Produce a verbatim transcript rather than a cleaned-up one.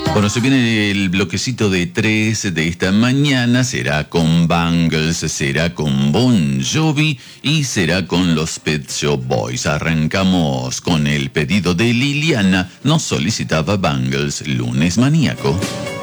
Bueno, se viene el bloquecito de tres de esta mañana, será con Bangles, será con Bon Jovi y será con los Pet Shop Boys. Arrancamos con el pedido de Liliana, nos solicitaba Bangles, Lunes Maníaco.